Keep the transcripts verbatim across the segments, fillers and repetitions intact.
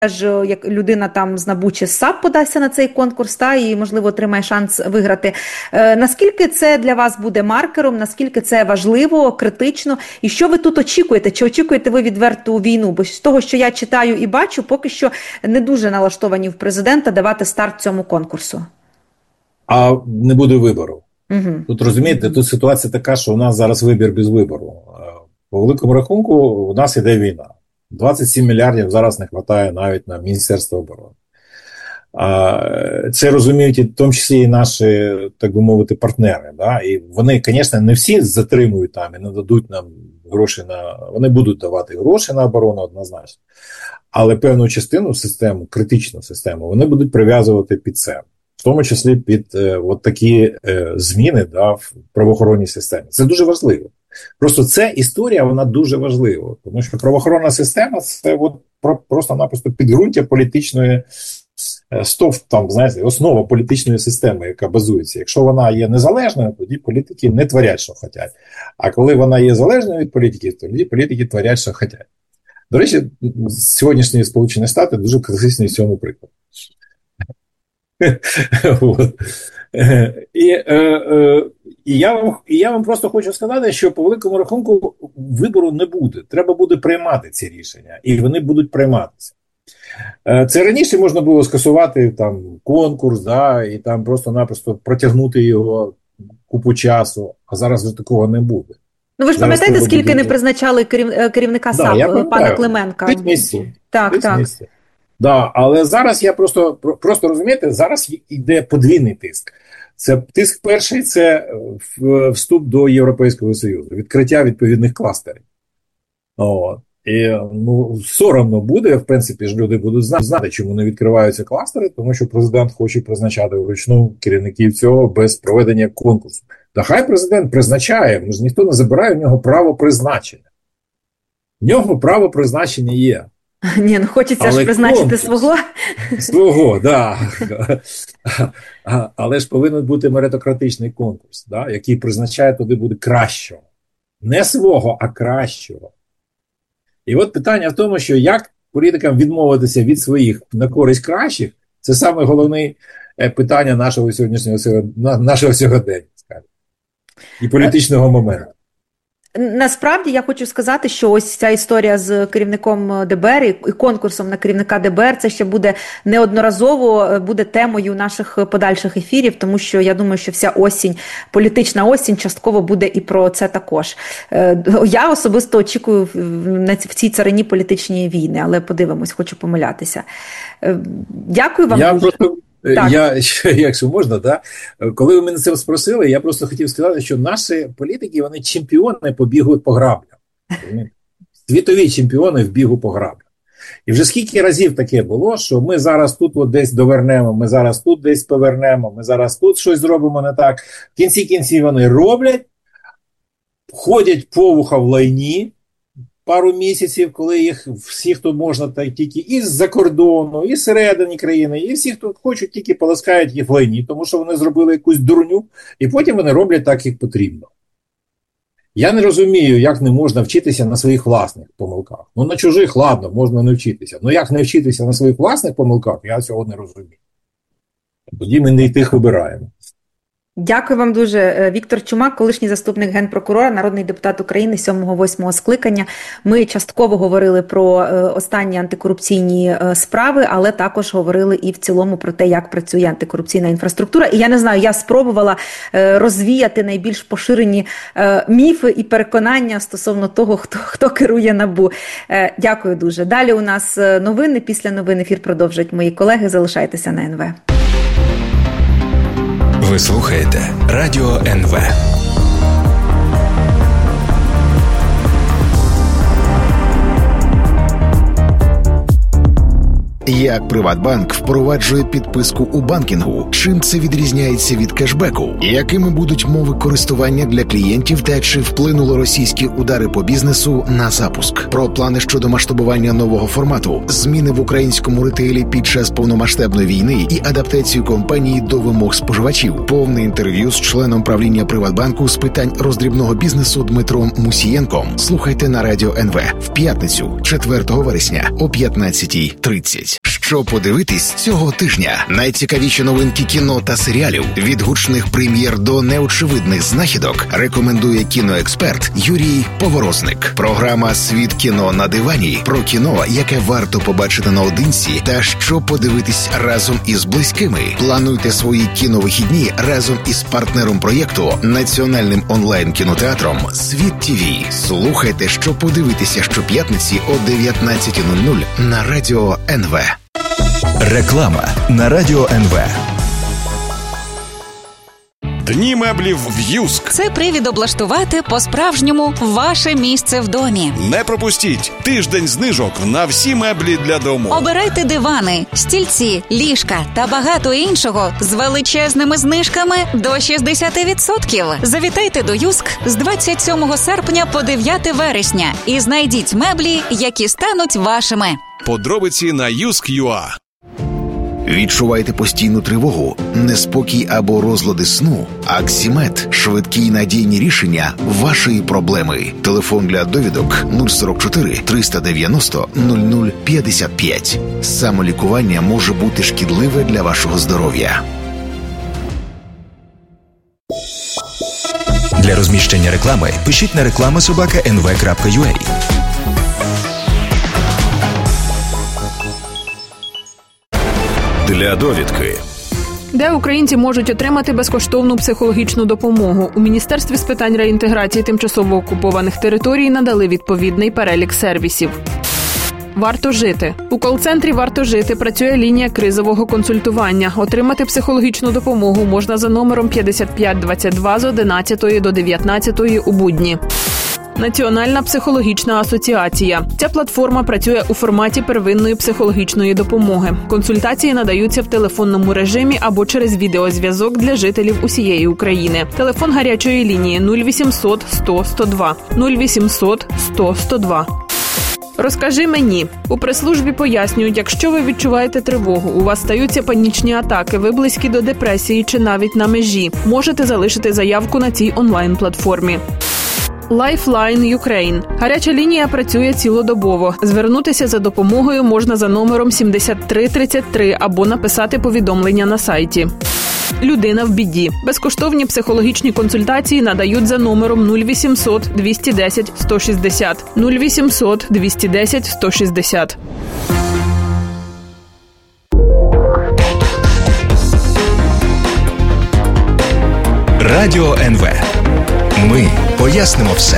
ж як людина там з НАБУ чи з САП подасться на цей конкурс, та, і, можливо, отримає шанс виграти. Е, наскільки це для вас буде маркером, наскільки це важливо, критично, і що ви тут очікуєте? Чи очікуєте ви відверту війну? Бо з того, що я читаю і бачу, поки що не дуже налаштовані в президента давати старт цьому конкурсу. А не буде вибору. Угу. Тут, розумієте, тут ситуація така, що у нас зараз вибір без вибору. По великому рахунку у нас іде війна. двадцять сім мільярдів зараз не вистачає навіть на Міністерство оборони. Це розуміють і в тому числі і наші, так би мовити, партнери. Да? І вони, звісно, не всі затримують там і не дадуть нам гроші на... Вони будуть давати гроші на оборону однозначно. Але певну частину систему, критичну систему, вони будуть прив'язувати під себе. В тому числі під е, от такі е, зміни, да, в правоохоронній системі. Це дуже важливо. Просто ця історія, вона дуже важлива. Тому що правоохоронна система – це от про, просто-напросто підґрунтя політичної е, стов, там, знаєте, основа політичної системи, яка базується. Якщо вона є незалежною, тоді політики не творять, що хочуть. А коли вона є залежною від політиків, тоді політики творять, що хочуть. До речі, сьогоднішні Сполучені Штати дуже класичний в цьому прикладі. І, е, е, і, я вам, і я вам просто хочу сказати, що по великому рахунку вибору не буде. Треба буде приймати ці рішення, і вони будуть прийматися. Е, це раніше можна було скасувати там конкурс, да, і там просто-напросто протягнути його купу часу, а зараз вже такого не буде. Ну ви ж зараз пам'ятаєте, скільки буде... не призначали керів... керівника да, САП, пана Клименка? П'ять місяців. Так, так. Місяців. Да, але зараз я просто, просто розумієте, зараз йде подвійний тиск. Це тиск перший – це вступ до Європейського Союзу, відкриття відповідних кластерів. О, і ну, соромно буде, в принципі, ж люди будуть знати, чому не відкриваються кластери, тому що президент хоче призначати вручну керівників цього без проведення конкурсу. Та хай президент призначає, тому ж ніхто не забирає в нього право призначення. В нього право призначення є. Ні, ну хочеться але ж призначити конкурс, свого. Свого, так. Да. Але ж повинен бути меритократичний конкурс, да, який призначає туди буде кращого. Не свого, а кращого. І от питання в тому, що як політикам відмовитися від своїх на користь кращих, це саме головне питання нашого сьогоднішнього нашого сьогодення, скажімо, і політичного моменту. Насправді, я хочу сказати, що ось ця історія з керівником ДБР і конкурсом на керівника ДБР, це ще буде неодноразово, буде темою наших подальших ефірів, тому що я думаю, що вся осінь, політична осінь частково буде і про це також. Я особисто очікую в цій царині політичні війни, але подивимось, хочу помилятися. Дякую вам. Я просто... Так. Я, якщо можна, да? Коли ви мене це спросили, я просто хотів сказати, що наші політики, вони чемпіони по бігу по граблям. Світові чемпіони в бігу по граблям. І вже скільки разів таке було, що ми зараз тут от десь довернемо, ми зараз тут десь повернемо, ми зараз тут щось зробимо не так. В кінці кінців вони роблять, ходять по вуха в лайні, пару місяців, коли їх всі, хто можна, так тільки із-за кордону, і зсередині країни, і всі, хто хочуть, тільки полоскають їх в лайні, тому що вони зробили якусь дурню, і потім вони роблять так, як потрібно. Я не розумію, як не можна вчитися на своїх власних помилках. Ну, на чужих, ладно, можна не вчитися. Ну, як не вчитися на своїх власних помилках, я цього не розумію. Тоді ми не тих вибираємо. Дякую вам дуже. Віктор Чумак, колишній заступник генпрокурора, народний депутат України сьомого-восьмого скликання. Ми частково говорили про останні антикорупційні справи, але також говорили і в цілому про те, як працює антикорупційна інфраструктура. І я не знаю, я спробувала розвіяти найбільш поширені міфи і переконання стосовно того, хто, хто керує НАБУ. Дякую дуже. Далі у нас новини. Після новин ефір продовжують мої колеги. Залишайтеся на ен ве. Ви слухаєте Радіо ен ве. як Приватбанк впроваджує підписку у банкінгу, чим це відрізняється від кешбеку, якими будуть мови користування для клієнтів та чи вплинули російські удари по бізнесу на запуск, про плани щодо масштабування нового формату, зміни в українському ретейлі під час повномасштабної війни і адаптацію компанії до вимог споживачів. Повне інтерв'ю з членом правління Приватбанку з питань роздрібного бізнесу Дмитром Мусієнком слухайте на Радіо ен ве в п'ятницю, четвертого вересня о п'ятнадцятій тридцять. Що подивитись цього тижня? Найцікавіші новинки кіно та серіалів, від гучних прем'єр до неочевидних знахідок, рекомендує кіноексперт Юрій Поворозник. Програма «Світ кіно на дивані» про кіно, яке варто побачити наодинці та що подивитись разом із близькими. Плануйте свої кіновихідні разом із партнером проєкту, національним онлайн-кінотеатром «Світ ТІВІ». Слухайте, що подивитися щоп'ятниці о дев'ятнадцятій нуль нуль на Радіо ен ве. Реклама на Радіо ен ве. Дні меблів в Юск. Це привід облаштувати по-справжньому ваше місце в домі. Не пропустіть тиждень знижок на всі меблі для дому. Обирайте дивани, стільці, ліжка та багато іншого з величезними знижками до шістдесят відсотків. Завітайте до Юск з двадцять сьомого серпня по дев'яте вересня і знайдіть меблі, які стануть вашими. Подробиці на юск крапка ю а. Відчуваєте постійну тривогу, неспокій або розлади сну? Аксімед – швидкі й надійні рішення вашої проблеми. Телефон для довідок нуль сорок чотири триста дев'яносто нуль нуль п'ятдесят п'ять. Самолікування може бути шкідливе для вашого здоров'я. Для розміщення реклами пишіть на реклама собака ен ве крапка ю а. Для довідки. Де українці можуть отримати безкоштовну психологічну допомогу? У Міністерстві з питань реінтеграції тимчасово окупованих територій надали відповідний перелік сервісів. Варто жити. У кол-центрі «Варто жити» працює лінія кризового консультування. Отримати психологічну допомогу можна за номером п'ятдесят п'ять двадцять два з одинадцятої до дев'ятнадцятої у будні. Національна психологічна асоціація. Ця платформа працює у форматі первинної психологічної допомоги. Консультації надаються в телефонному режимі або через відеозв'язок для жителів усієї України. Телефон гарячої лінії нуль вісімсот сто сто два нуль вісімсот сто сто два. Розкажи мені. У прес-службі пояснюють, якщо ви відчуваєте тривогу, у вас стаються панічні атаки, ви близькі до депресії чи навіть на межі, можете залишити заявку на цій онлайн-платформі. Lifeline Ukraine. Гаряча лінія працює цілодобово. Звернутися за допомогою можна за номером сімдесят три тридцять три або написати повідомлення на сайті. Людина в біді. Безкоштовні психологічні консультації надають за номером нуль вісімсот двісті десять сто шістдесят. нуль вісімсот двісті десять сто шістдесят. Радіо ен ве. Ми пояснимо все.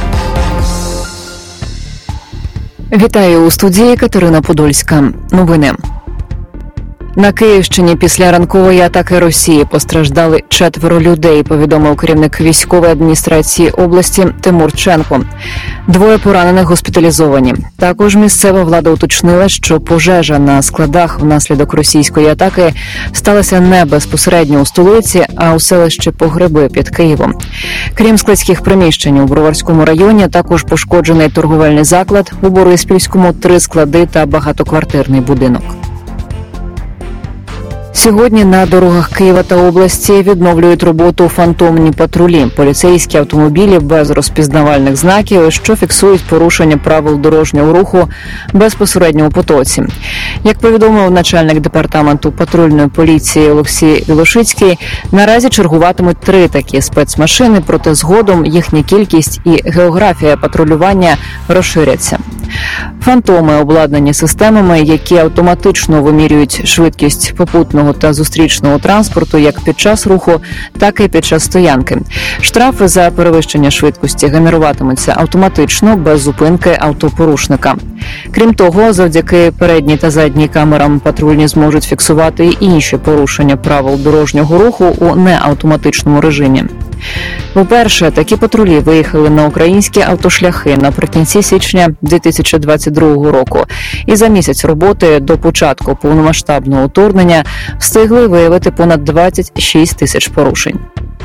Вітаю у студії Катерина Подольська. Новини. На Київщині після ранкової атаки Росії постраждали четверо людей, повідомив керівник військової адміністрації області Тимур Ченко. Двоє поранених госпіталізовані. Також місцева влада уточнила, що пожежа на складах внаслідок російської атаки сталася не безпосередньо у столиці, а у селищі Погреби під Києвом. Крім складських приміщень, у Броварському районі також пошкоджений торговельний заклад, у Бориспільському – три склади та багатоквартирний будинок. Сьогодні на дорогах Києва та області відновлюють роботу фантомні патрулі – поліцейські автомобілі без розпізнавальних знаків, що фіксують порушення правил дорожнього руху безпосередньо у потоці. Як повідомив начальник департаменту патрульної поліції Олексій Вілошицький, наразі чергуватимуть три такі спецмашини, проте згодом їхня кількість і географія патрулювання розширяться. Фантоми обладнані системами, які автоматично вимірюють швидкість попутного та зустрічного транспорту як під час руху, так і під час стоянки. Штрафи за перевищення швидкості генеруватимуться автоматично, без зупинки автопорушника. Крім того, завдяки передній та задній камерам патрульні зможуть фіксувати і інші порушення правил дорожнього руху у неавтоматичному режимі. По-перше, такі патрулі виїхали на українські автошляхи наприкінці січня дві тисячі двадцять другого року. І за місяць роботи до початку повномасштабного вторгнення встигли виявити понад двадцять шість тисяч порушень.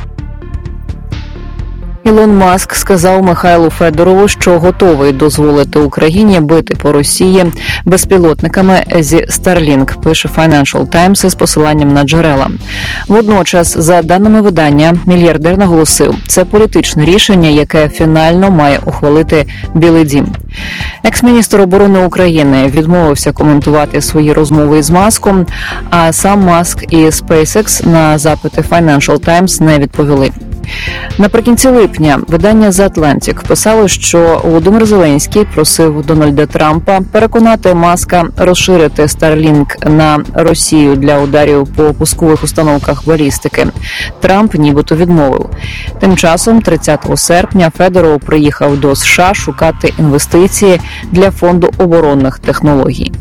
Ілон Маск сказав Михайлу Федорову, що готовий дозволити Україні бити по Росії безпілотниками зі Starlink, пише Financial Times із посиланням на джерела. Водночас, за даними видання, мільярдер наголосив, це політичне рішення, яке фінально має ухвалити Білий дім. Екс-міністр оборони України відмовився коментувати свої розмови із Маском, а сам Маск і SpaceX на запити Financial Times не відповіли. Наприкінці липня видання The Atlantic писало, що Володимир Зеленський просив Дональда Трампа переконати Маска розширити Starlink на Росію для ударів по пускових установках балістики. Трамп нібито відмовив. Тим часом, тридцятого серпня, Федоров приїхав до США шукати інвестиції для фонду оборонних технологій.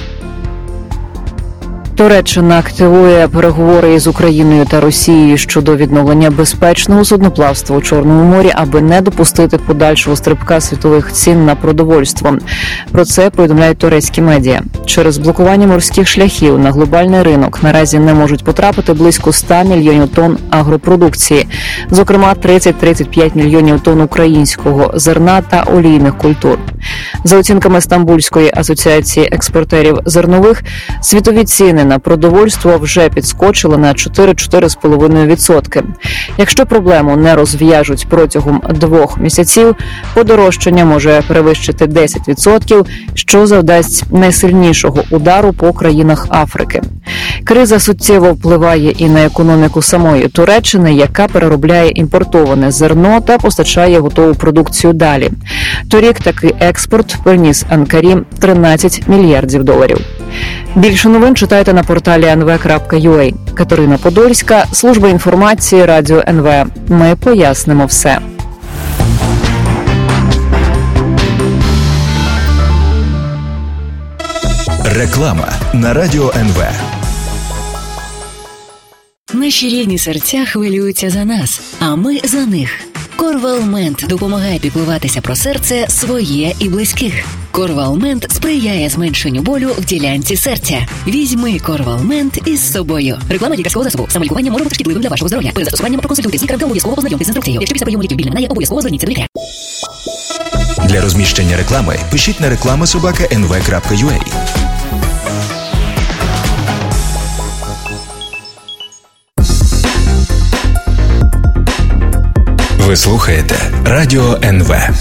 Туреччина активує переговори із Україною та Росією щодо відновлення безпечного судноплавства у Чорному морі, аби не допустити подальшого стрибка світових цін на продовольство. Про це повідомляють турецькі медіа. Через блокування морських шляхів на глобальний ринок наразі не можуть потрапити близько ста мільйонів тонн агропродукції, зокрема тридцять - тридцять п'ять мільйонів тонн українського зерна та олійних культур. За оцінками Стамбульської асоціації експортерів зернових, світові ціни на продовольство вже підскочили на чотири - чотири з половиною відсотки. Якщо проблему не розв'яжуть протягом двох місяців, подорожчання може перевищити десять відсотків, що завдасть найсильнішого удару по країнах Африки. Криза суттєво впливає і на економіку самої Туреччини, яка переробляє імпортоване зерно та постачає готову продукцію далі. Торік такий експорт приніс Анкарі тринадцять мільярдів доларів. Більше новин читайте на порталі ен ве крапка ю а. Катерина Подольська, служба інформації Радіо ен ве. Ми пояснимо все. Реклама на Радіо ен ве. Наші рідні серця хвилюються за нас, а ми за них. Корвалмент допомагає піклуватися про серце своє і близьких. Корвалмент сприяє зменшенню болю в ділянці серця. Візьми Корвалмент із собою. Реклама лікарського засобу. Самолікування може бути шкідливим для вашого здоров'я. Перед застосуванням проконсультуйтесь з лікарем та обов'язково ознайомтесь з інструкцією. Якщо після прийому ліків біль не минає, обов'язково зверніться до лікаря. Для розміщення реклами пишіть на реклама собака ен ве крапка ю а. Ви слухаєте Радіо ен ве.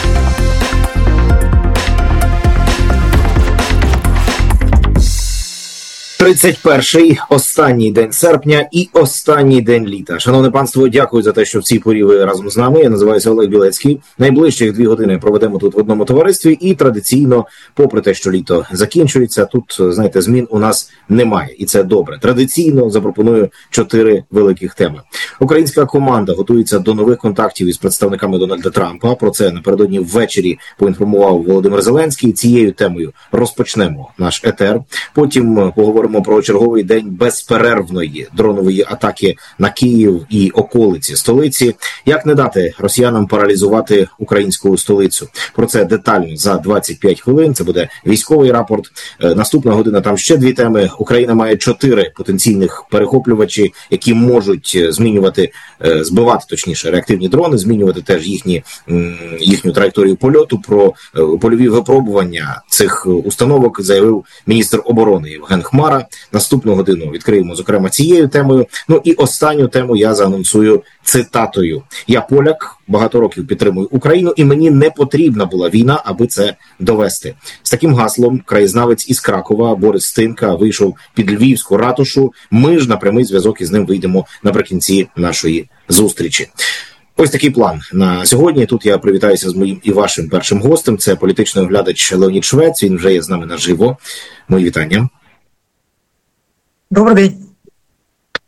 тридцять перший, останній день серпня і останній день літа. Шановне панство, дякую за те, що в цій порі ви разом з нами. Я називаюся Олег Білецький. Найближчих дві години проведемо тут в одному товаристві. І традиційно, попри те, що літо закінчується, тут, знаєте, змін у нас немає. І це добре. Традиційно запропоную чотири великих теми. Українська команда готується до нових контактів із представниками Дональда Трампа. Про це напередодні ввечері поінформував Володимир Зеленський. Цією темою розпочнемо наш етер. Потім поговоримо про черговий день безперервної дронової атаки на Київ і околиці столиці. Як не дати росіянам паралізувати українську столицю? Про це детально за двадцять п'ять хвилин. Це буде військовий рапорт. Наступна година там ще дві теми. Україна має чотири потенційних перехоплювачі, які можуть змінювати, збивати, точніше, реактивні дрони, змінювати теж їхні, їхню траєкторію польоту. Про польові випробування цих установок заявив міністр оборони Євген Хмара. Наступну годину відкриємо, зокрема, цією темою. Ну і останню тему я заанонсую цитатою. Я поляк, багато років підтримую Україну, і мені не потрібна була війна, аби це довести. З таким гаслом краєзнавець із Кракова Борис Стинка вийшов під Львівську ратушу. Ми ж на прямий зв'язок із ним вийдемо наприкінці нашої зустрічі. Ось такий план на сьогодні. Тут я привітаюся з моїм і вашим першим гостем. Це політичний оглядач Леонід Швець. Він вже є з нами наживо. Мої вітання. Добрий день.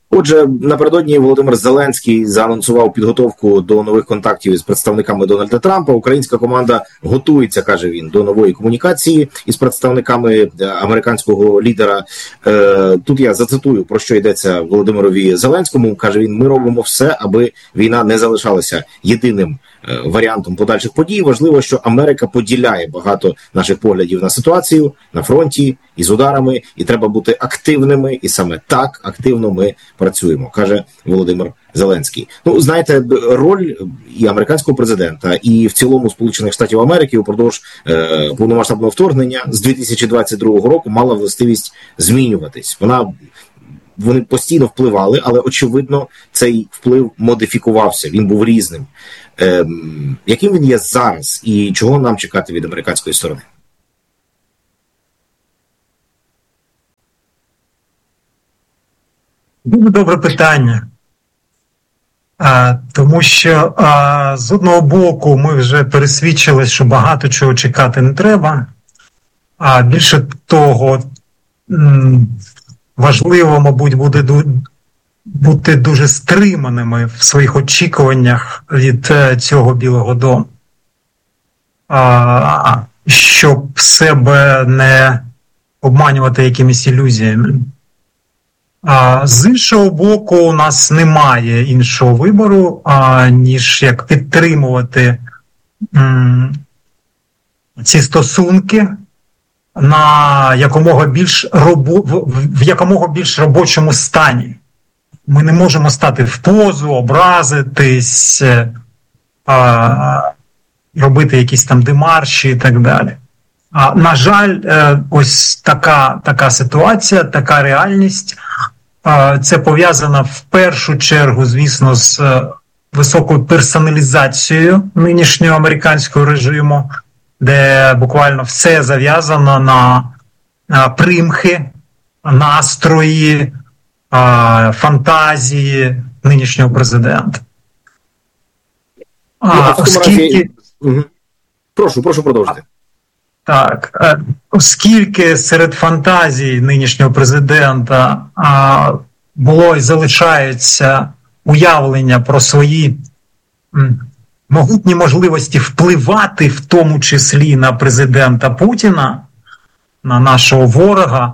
Отже, напередодні Володимир Зеленський заанонсував підготовку до нових контактів із представниками Дональда Трампа. Українська команда готується, каже він, до нової комунікації із представниками американського лідера. Тут я зацитую, про що йдеться Володимирові Зеленському. Каже він, ми робимо все, аби війна не залишалася єдиним варіантом подальших подій. Важливо, що Америка поділяє багато наших поглядів на ситуацію на фронті із ударами, і треба бути активними, і саме так активно ми працюємо, каже Володимир Зеленський. Ну, знаєте, роль і американського президента, і в цілому Сполучених Штатів Америки упродовж е, повномасштабного вторгнення з дві тисячі двадцять другого року мала властивість змінюватись. Вона Вони постійно впливали, але, очевидно, цей вплив модифікувався, він був різним. Ем, яким він є зараз і чого нам чекати від американської сторони? Дуже добре питання. А, тому що а, з одного боку ми вже пересвідчились, що багато чого чекати не треба, а більше того, м- важливо, мабуть, буде бути дуже стриманими в своїх очікуваннях від цього Білого дому, щоб себе не обманювати якимись ілюзіями. З іншого боку, у нас немає іншого вибору, ніж як підтримувати ці стосунки на якомога більш робо... в якомога більш робочому стані. Ми не можемо стати в позу, образитись, а, робити якісь там демарші і так далі. А, на жаль, ось така, така ситуація, така реальність. А, це пов'язано в першу чергу, звісно, з високою персоналізацією нинішнього американського режиму, де буквально все зав'язано на, на примхи, настрої, а, фантазії нинішнього президента. А, а оскільки... Угу. Прошу, прошу продовжити. Так, оскільки серед фантазій нинішнього президента а, було і залишається уявлення про свої м, могутні можливості впливати в тому числі на президента Путіна, на нашого ворога,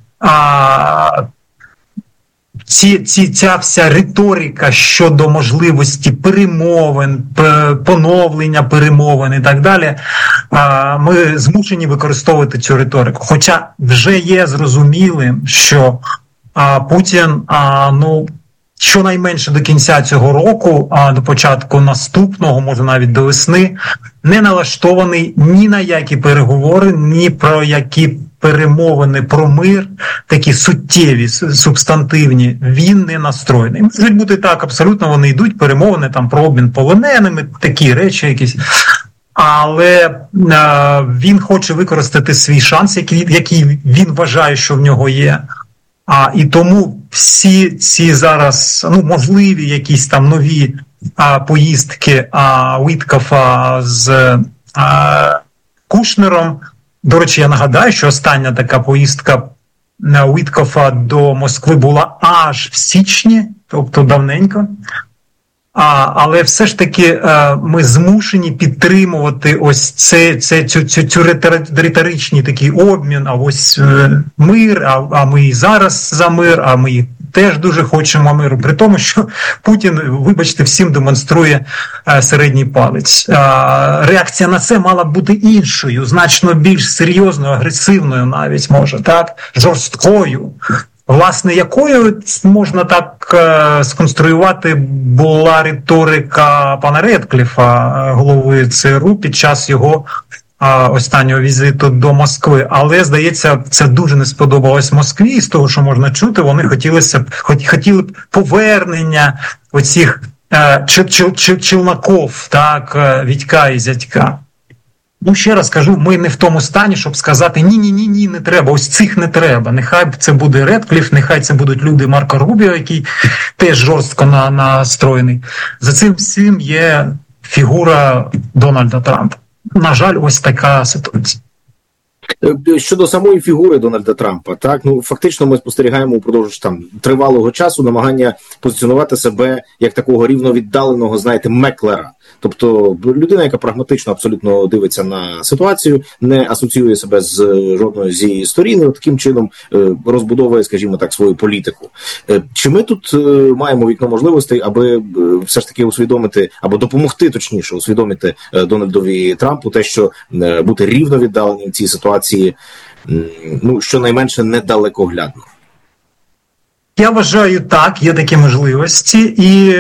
а, ці, ці, ця вся риторика щодо можливості перемовин, поновлення перемовин і так далі, а, ми змушені використовувати цю риторику. Хоча вже є зрозумілим, що а, Путін, а, ну, щонайменше до кінця цього року, а до початку наступного, може навіть до весни, не налаштований ні на які переговори, ні про які перемовини про мир, такі суттєві, субстантивні, він не настроєний. Можуть бути так, абсолютно вони йдуть, перемовини там про обмін полоненими, такі речі якісь. Але е, він хоче використати свій шанс, який, який він вважає, що в нього є. А, і тому всі ці зараз, ну, можливі якісь там нові а, поїздки а, Уіткофа з а, Кушнером. До речі, я нагадаю, що остання така поїздка Уіткофа до Москви була аж в січні, тобто давненько. А, але все ж таки а, ми змушені підтримувати ось це, це, цю, цю, цю риторичний такий обмін, а ось е, мир, а, а ми і зараз за мир, а ми теж дуже хочемо миру. При тому, що Путін, вибачте, всім демонструє е, середній палець. Е, реакція на це мала бути іншою, значно більш серйозною, агресивною навіть, може, так, жорсткою. Власне, якою можна так е, сконструювати була риторика пана Редкліфа, голови ЦРУ, під час його е, останнього візиту до Москви. Але, здається, це дуже не сподобалось Москві, і з того, що можна чути, вони хотілося, хотіли б повернення оцих е, челноков, так, Вітька і Зятька. Ну, ще раз кажу, ми не в тому стані, щоб сказати ні-ні-ні, не треба, ось цих не треба. Нехай це буде Редкліф, нехай це будуть люди Марко Рубіо, який теж жорстко на, настроєний. За цим всім є фігура Дональда Трампа. На жаль, ось така ситуація. Щодо самої фігури Дональда Трампа, так, ну фактично ми спостерігаємо упродовж там тривалого часу намагання позиціонувати себе як такого рівновіддаленого, знаєте, меклера. Тобто людина, яка прагматично абсолютно дивиться на ситуацію, не асоціює себе з жодною з її сторін, і таким чином розбудовує, скажімо так, свою політику. Чи ми тут маємо вікно можливостей, аби все ж таки усвідомити, або допомогти, точніше, усвідомити Дональдові Трампу те, що бути рівновіддаленим в цій ситуації, ну, щонайменше недалекоглядно? Я вважаю, так, є такі можливості, і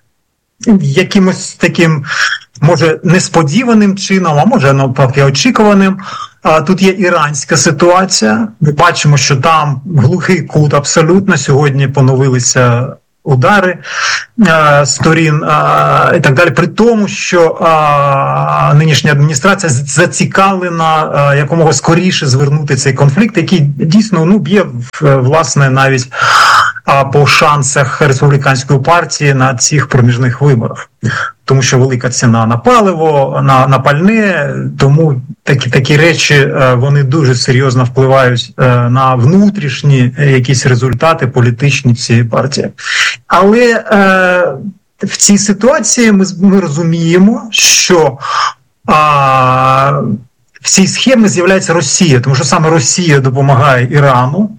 якимось таким, може, несподіваним чином, а може, навпаки, очікуваним. Тут є іранська ситуація. Ми бачимо, що там глухий кут абсолютно. Сьогодні поновилися удари е, сторін е, і так далі. При тому, що е, нинішня адміністрація зацікавлена е, якомога скоріше звернути цей конфлікт, який дійсно ну, б'є, власне, навіть е, по шансах республіканської партії на цих проміжних виборах. Тому що велика ціна на паливо, на, на пальне, тому такі, такі речі, вони дуже серйозно впливають на внутрішні якісь результати політичні цієї партії. Але е, в цій ситуації ми, ми розуміємо, що е, в цій схемі з'являється Росія, тому що саме Росія допомагає Ірану,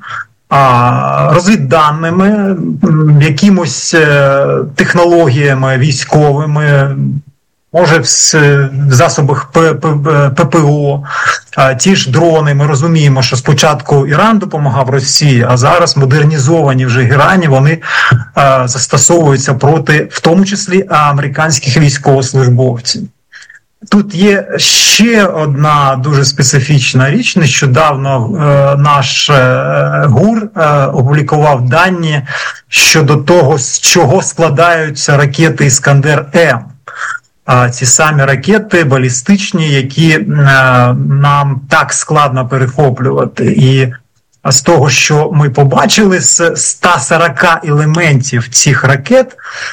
розвідданими, якимось технологіями військовими, може в засобах ППО, ті ж дрони. Ми розуміємо, що спочатку Іран допомагав Росії, а зараз модернізовані вже Ірані, вони застосовуються проти, в тому числі, американських військовослужбовців. Тут є ще одна дуже специфічна річ. Нещодавно е, наш е, ГУР е, опублікував дані щодо того, з чого складаються ракети «Іскандер-М». А ці самі ракети балістичні, які е, нам так складно перехоплювати. І з того, що ми побачили, з ста сорока елементів цих ракет,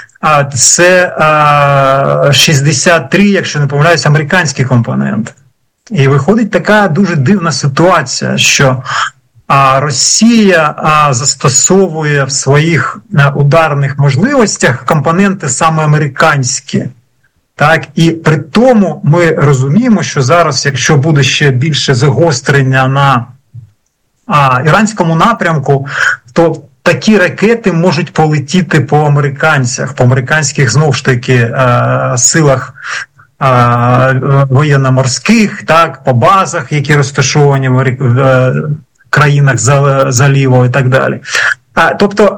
це шістдесят три, якщо не помиляюсь, американські компоненти. І виходить така дуже дивна ситуація, що Росія застосовує в своїх ударних можливостях компоненти саме американські. Так, і при тому ми розуміємо, що зараз, якщо буде ще більше загострення на а, іранському напрямку, то такі ракети можуть полетіти по американцях, по американських, знову ж таки, силах воєнно-морських, так, по базах, які розташовані в країнах заліву і так далі. Тобто,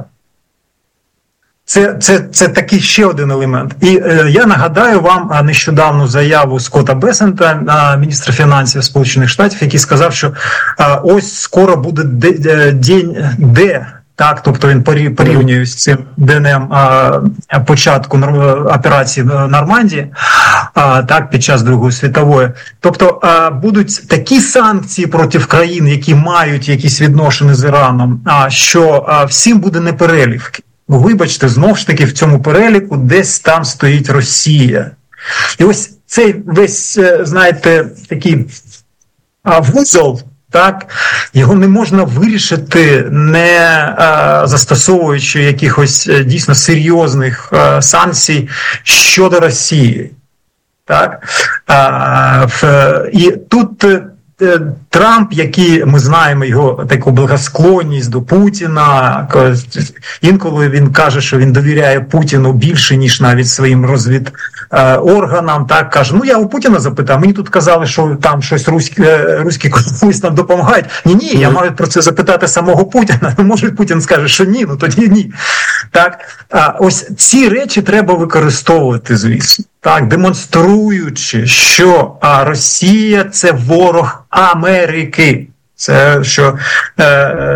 Це, це, це такий ще один елемент. І е, я нагадаю вам нещодавну заяву Скотта Бесента, міністра фінансів Сполучених Штатів, який сказав, що е, ось скоро буде день Д, так, тобто він порівнює з цим днем е, початку операції Нормандії, е, так, під час Другої світової. Тобто е, будуть такі санкції проти країн, які мають якісь відношення з Іраном, е, що е, всім буде неперелівки. Вибачте, знов ж таки в цьому переліку десь там стоїть Росія. І ось цей весь, знаєте, такий вузол, так, його не можна вирішити, не а, застосовуючи якихось дійсно серйозних а, санкцій щодо Росії. Так? А, в, і тут Трамп, який, ми знаємо його таку благосклонність до Путіна, інколи він каже, що він довіряє Путіну більше, ніж навіть своїм розвідорганам, так, каже, ну я у Путіна запитав, мені тут казали, що там щось руські, руські комусь нам допомагають. Ні-ні, я маю про це запитати самого Путіна, може Путін скаже, що ні, ну тоді ні. Так, ось ці речі треба використовувати, звісно. Так, демонструючи, що Росія – це ворог Америки. Це що е,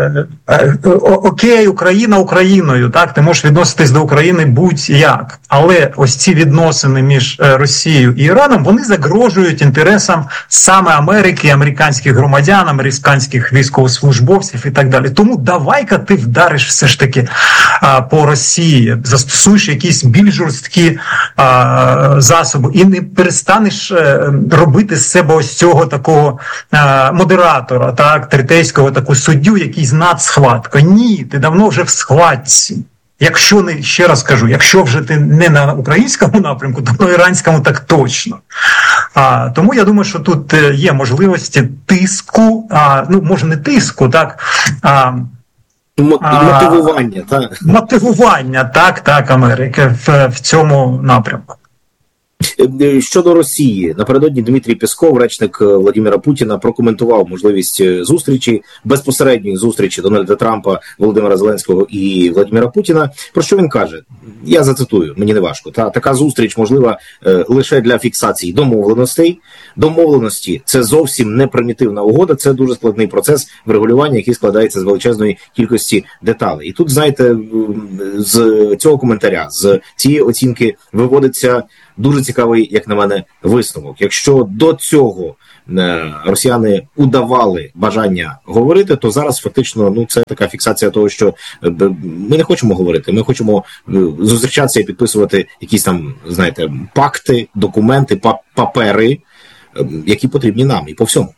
окей, Україна Україною, так, ти можеш відноситись до України будь-як, але ось ці відносини між Росією і Іраном, вони загрожують інтересам саме Америки, американських громадян, американських військовослужбовців і так далі. Тому давай-ка ти вдариш все ж таки а, по Росії, застосуєш якісь більш жорсткі а, засоби і не перестанеш а, робити з себе ось цього такого а, модератора, так, третейського таку суддю, який знад схватка. Ні, ти давно вже в схватці. Якщо не, ще раз кажу, якщо вже ти не на українському напрямку, то на іранському так точно. А, тому я думаю, що тут є можливості тиску, а, ну, може не тиску, так, а, мотивування, так. Мотивування, так, так, Америки в, в цьому напрямку. Щодо Росії, напередодні Дмитрій Пєсков, речник Владимира Путіна, прокоментував можливість зустрічі, безпосередньої зустрічі Дональда Трампа, Володимира Зеленського і Владимира Путіна. Про що він каже? Я зацитую, мені не важко. Та, така зустріч можлива е, лише для фіксації домовленостей. Домовленості – це зовсім не примітивна угода, це дуже складний процес врегулювання, який складається з величезної кількості деталей. І тут, знаєте, з цього коментаря, з цієї оцінки виводиться дуже цікавий, як на мене, висновок. Якщо до цього росіяни удавали бажання говорити, то зараз фактично, ну, це така фіксація того, що ми не хочемо говорити, ми хочемо зустрічатися і підписувати якісь там, знаєте, пакти, документи, папери, які потрібні нам і по всьому.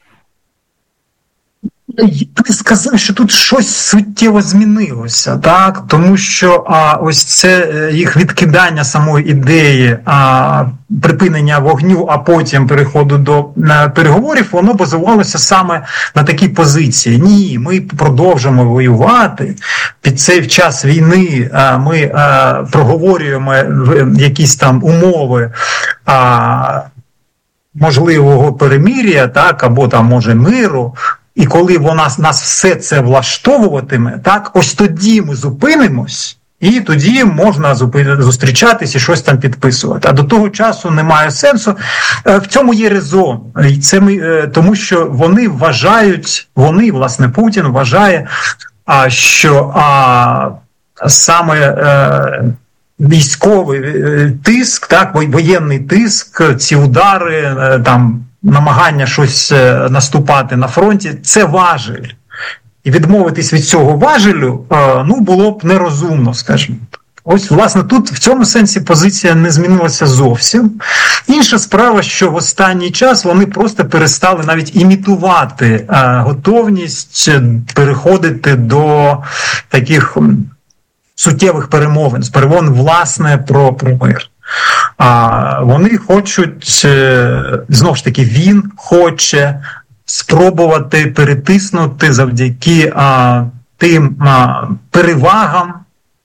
Я не сказав, що тут щось суттєво змінилося, так? Тому що а, ось це їх відкидання самої ідеї а, припинення вогню, а потім переходу до а, переговорів, воно базувалося саме на такій позиції. Ні, ми продовжимо воювати. Під цей час війни а, ми а, проговорюємо якісь там умови а, можливого перемир'я, так, або там, може, миру. І коли вона нас все це влаштовуватиме, так, ось тоді ми зупинимось, і тоді можна зустрічатись і щось там підписувати. А до того часу немає сенсу. В цьому є резон. І це ми, тому що вони вважають, вони, власне, Путін вважає, що а, саме а, військовий тиск, так, воєнний тиск, ці удари, там, намагання щось наступати на фронті – це важель. І відмовитись від цього важелю, ну, було б нерозумно, скажімо. Ось, власне, тут в цьому сенсі позиція не змінилася зовсім. Інша справа, що в останній час вони просто перестали навіть імітувати готовність переходити до таких суттєвих перемовин, з перемовин, власне, про, про мир. А вони хочуть, знову ж таки, він хоче спробувати перетиснути завдяки а, тим а, перевагам.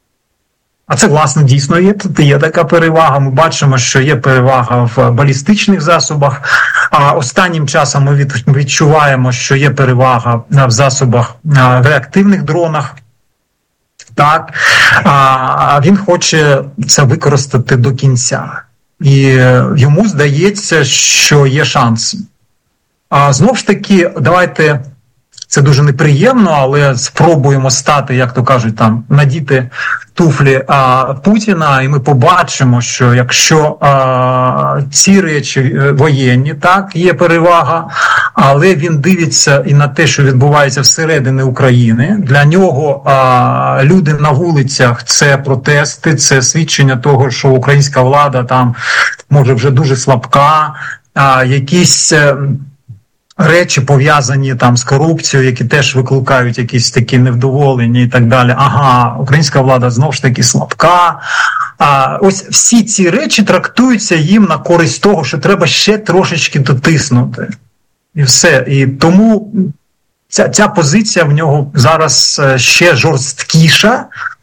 А це, власне, дійсно є. Тут є така перевага. Ми бачимо, що є перевага в балістичних засобах. А останнім часом ми відчуваємо, що є перевага в засобах, в реактивних дронах. Так, а він хоче це використати до кінця. І йому здається, що є шанс. А знову ж таки, давайте, це дуже неприємно, але спробуємо стати, як то кажуть, там, надіти туфлі а, Путіна, і ми побачимо, що якщо а, ці речі воєнні, так, є перевага, але він дивиться і на те, що відбувається всередині України. Для нього а, люди на вулицях – це протести, це свідчення того, що українська влада там може вже дуже слабка, а, якісь речі пов'язані там з корупцією, які теж викликають якісь такі невдоволення і так далі. Ага, українська влада знову ж таки слабка. А ось всі ці речі трактуються їм на користь того, що треба ще трошечки дотиснути. І все. І тому ця, ця позиція в нього зараз ще жорсткіша.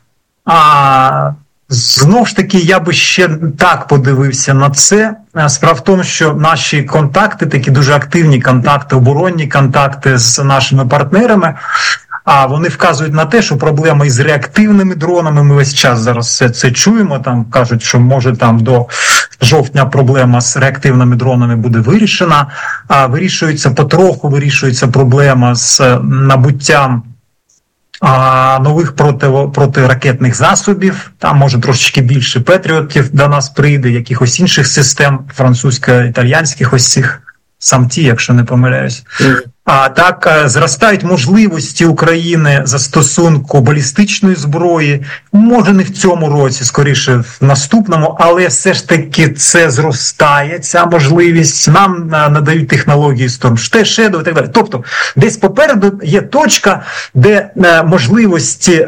А знову ж таки, я би ще так подивився на це. Справа в тому, що наші контакти, такі дуже активні контакти, оборонні контакти з нашими партнерами, а вони вказують на те, що проблема із реактивними дронами, ми весь час зараз все це чуємо, там кажуть, що може там до жовтня проблема з реактивними дронами буде вирішена, а вирішується потроху, вирішується проблема з набуттям а, нових проти, протиракетних засобів, там може трошечки більше патріотів до нас прийде, якихось інших систем, французько-італійських ось цих самті, якщо не помиляюсь. А так зростають можливості України застосунку балістичної зброї. Може не в цьому році, скоріше в наступному, але все ж таки це зростає, ця можливість. Нам надають технології Storm Shadow і так далі. Тобто десь попереду є точка, де можливості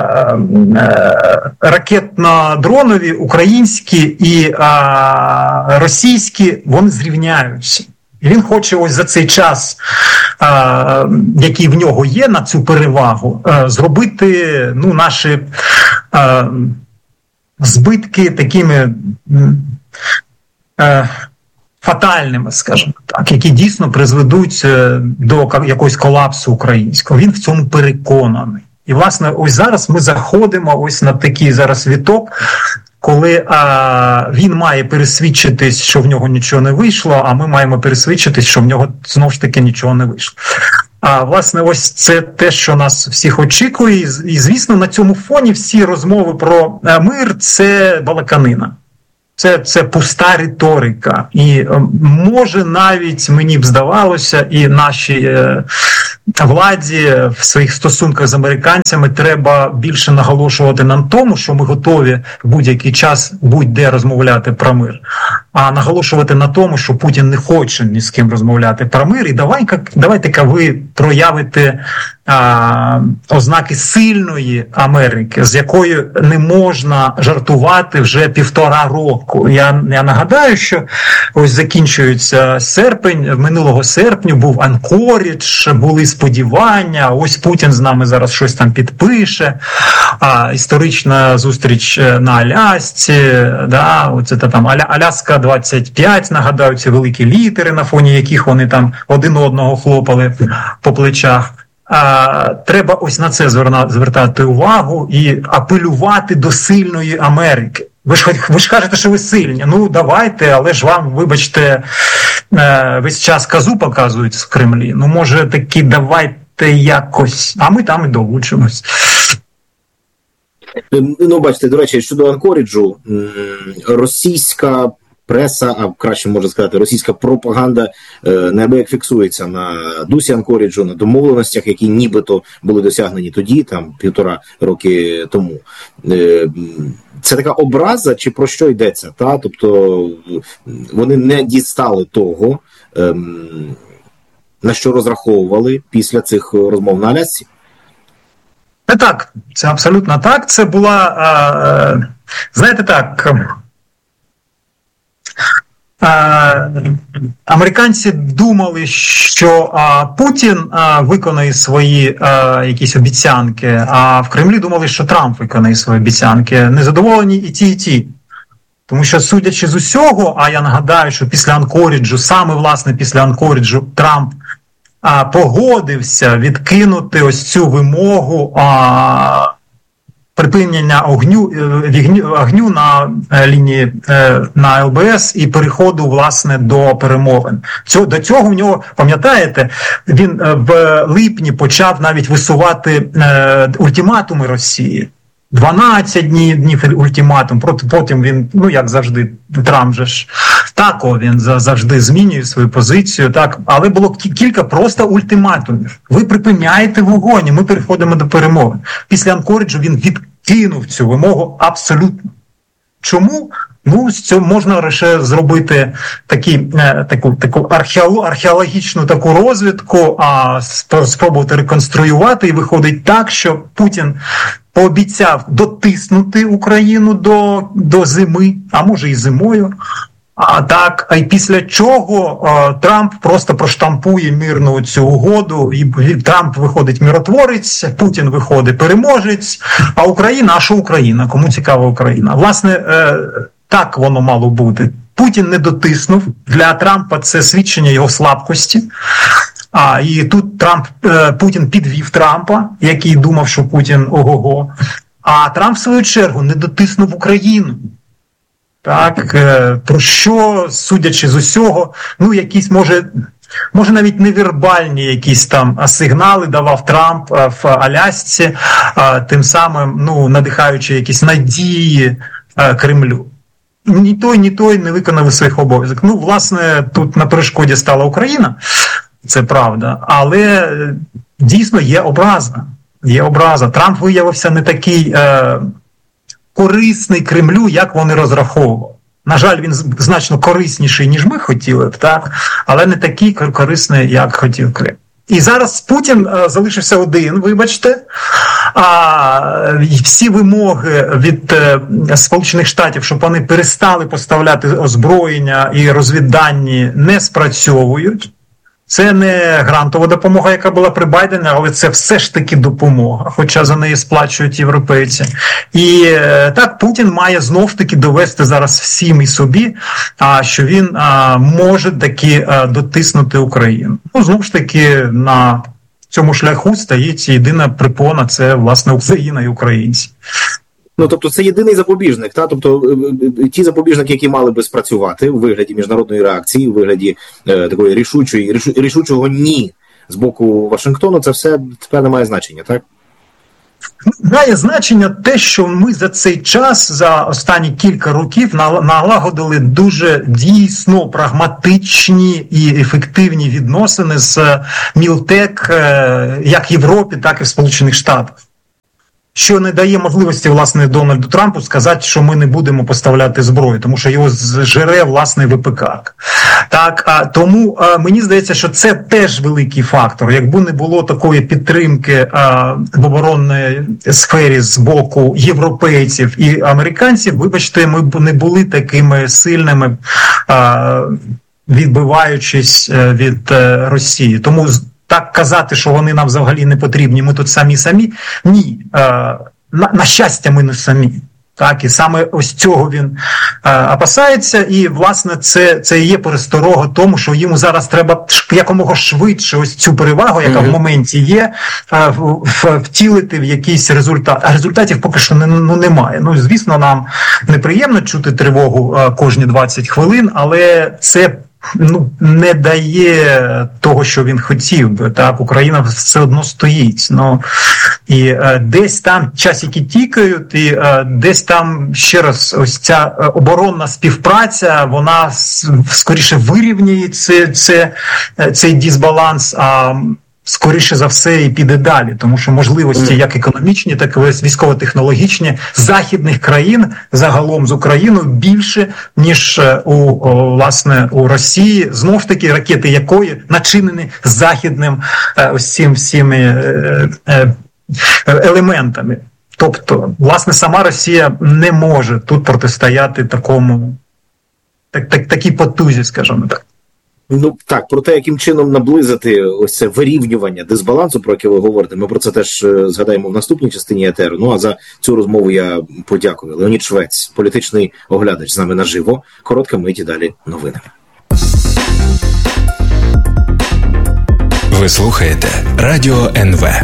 ракетно-дронові, українські і російські, вони зрівняються. І він хоче ось за цей час, а, який в нього є на цю перевагу, а, зробити ну, наші а, збитки такими а, фатальними, скажімо так, які дійсно призведуть до якогось колапсу українського. Він в цьому переконаний. І, власне, ось зараз ми заходимо ось на такий зараз віток, коли а, він має пересвідчитись, що в нього нічого не вийшло, а ми маємо пересвідчитись, що в нього знову ж таки нічого не вийшло. А, власне, ось це те, що нас всіх очікує. І, і звісно, на цьому фоні всі розмови про мир – це балаканина. Це, це пуста риторика. І може навіть, мені б здавалося, і нашій е, владі в своїх стосунках з американцями треба більше наголошувати на тому, що ми готові в будь-який час будь-де розмовляти про мир. А наголошувати на тому, що Путін не хоче ні з ким розмовляти про мир. І давай, давайте-ка ви проявите а, ознаки сильної Америки, з якою не можна жартувати вже півтора року. Я, я нагадаю, що ось закінчується серпень, минулого серпня був Анкорідж, були сподівання, ось Путін з нами зараз щось там підпише, а, історична зустріч на Алясці, да, оце там Аля, Аляска двадцять п'ять, нагадаю, ці великі літери, на фоні яких вони там один одного хлопали по плечах. А, треба ось на це звертати увагу і апелювати до сильної Америки. Ви ж, ви ж кажете, що ви сильні. Ну, давайте, але ж вам, вибачте, весь час казу показують в Кремлі. Ну, може, таки давайте якось, а ми там і долучимось. Ну, бачите, до речі, щодо Анкоріджу, російська преса, а краще можна сказати, російська пропаганда неабияк фіксується на дусі Анкоріджу, на домовленостях, які нібито були досягнені тоді, там, півтора роки тому. Це така образа, чи про що йдеться? Та? Тобто вони не дістали того, на що розраховували після цих розмов на Алясці? Не так, це абсолютно так. Це була, знаєте так, американці думали, що Путін виконає свої якісь обіцянки, а в Кремлі думали, що Трамп виконає свої обіцянки. Незадоволені і ті, і ті. Тому що, судячи з усього, а я нагадаю, що після Анкоріджу, саме власне після Анкоріджу, Трамп а, погодився відкинути ось цю вимогу а, припинення огню, огню на лінії на Ел Бе Ес і переходу, власне, до перемовин. Цього, до цього в нього, пам'ятаєте, він в липні почав навіть висувати е, ультиматуми Росії. дванадцять днів, днів ультиматум, потім він, ну як завжди, Трамп же ж тако, він завжди змінює свою позицію, так, але було кілька просто ультиматумів. Ви припиняєте вогонь, ми переходимо до перемови. Після Анкоріджу він відкинув цю вимогу абсолютно. Чому? Ну, з цього можна лише зробити такі, таку, таку археологічну таку розвідку, а спробувати реконструювати, і виходить так, що Путін пообіцяв дотиснути Україну до, до зими, а може і зимою, а так, а й після чого а, Трамп просто проштампує мирну цю угоду, і Трамп виходить миротворець, Путін виходить переможець, а Україна, а що Україна? Кому цікава Україна? Власне, е, так воно мало бути. Путін не дотиснув, для Трампа це свідчення його слабкості. А, і тут Трамп, е, Путін підвів Трампа, який думав, що Путін ого-го. А Трамп, в свою чергу, не дотиснув Україну. Так, е, про що, судячи з усього, ну, якісь, може, може навіть невербальні якісь там сигнали давав Трамп в Алясці, тим самим, ну, надихаючи якісь надії Кремлю. Ні той, ні той не виконали своїх обов'язків. Ну, власне, тут на перешкоді стала Україна, це правда, але дійсно є образа. Є образа. Трамп виявився не такий е, корисний Кремлю, як вони розраховували. На жаль, він значно корисніший, ніж ми хотіли б, так? Але не такий корисний, як хотів Кремль. І зараз Путін е, залишився один, вибачте, а всі вимоги від е, Сполучених Штатів, щоб вони перестали поставляти озброєння і розвіддані, не спрацьовують. Це не грантова допомога, яка була при Байдені, але це все ж таки допомога, хоча за неї сплачують європейці. І так, Путін має знов-таки довести зараз всім і собі, що він може таки дотиснути Україну. Ну, знову ж таки, на цьому шляху стоїть єдина препона – це, власне, Україна і українці. Ну, тобто це єдиний запобіжник, та? Тобто ті запобіжники, які мали би спрацювати у вигляді міжнародної реакції, у вигляді е, такої рішучої, рішу, рішучого «ні» з боку Вашингтону, це все тепер не має значення, так? Має значення те, що ми за цей час, за останні кілька років налагодили дуже дійсно прагматичні і ефективні відносини з Мілтек як в Європі, так і в Сполучених Штатах. Що не дає можливості, власне, Дональду Трампу сказати, що ми не будемо поставляти зброю, тому що його зжере, власне, ВПК. Так, а, тому а, мені здається, що це теж великий фактор. Якби не було такої підтримки а, в оборонній сфері з боку європейців і американців, вибачте, ми б не були такими сильними, а, відбиваючись від а, Росії. Тому так казати, що вони нам взагалі не потрібні, ми тут самі-самі, ні. На, на щастя, ми не самі. Так, і саме ось цього він е, опасається, і, власне, це, це і є пересторога тому, що йому зараз треба якомога швидше ось цю перевагу, яка mm-hmm. в моменті є, е, в, в, втілити в якийсь результат. А результатів поки що не, ну, немає. Ну, звісно, нам неприємно чути тривогу е, кожні двадцять хвилин, але це ну, не дає того, що він хотів би. Так, Україна все одно стоїть. Ну, і е, десь там часики тікають, і е, десь там, ще раз, ось ця оборонна співпраця, вона скоріше вирівнює це, це, цей дисбаланс, а скоріше за все і піде далі, тому що можливості як економічні, так і військово-технологічні західних країн загалом з Україною більше, ніж у, власне, у Росії, знов таки ракети якої начинені західним ось цим всіми елементами. Тобто, власне, сама Росія не може тут протистояти такому, так, так, такій потузі, скажімо так. Ну, так, про те, яким чином наблизити ось це вирівнювання дисбалансу, про яке ви говорите, ми про це теж згадаємо в наступній частині етеру. Ну, а за цю розмову я подякую. Леонід Швець, політичний оглядач, з нами наживо. Коротка мить і далі новини. Ви слухаєте Радіо ен ве.